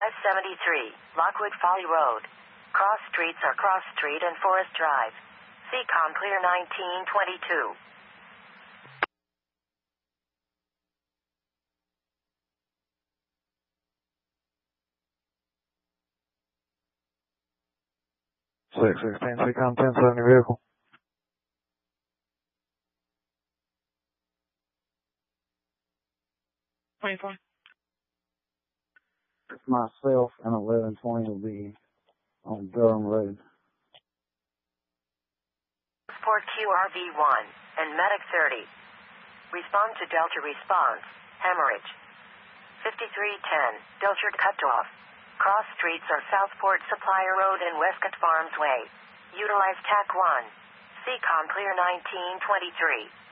573, Lockwood Folly Road. Cross streets are Cross Street and Forest Drive. Seacom clear 1922. Six 16, Seacom 1070 vehicle. Myself and 1120 will be on Durham Road. Sport QRV1 and Medic 30. Respond to Delta response. Hemorrhage. 5310, Delta cutoff. Cross streets are Southport Supplier Road and Westcott Farms Way. Utilize TAC 1. Seacom clear 1923.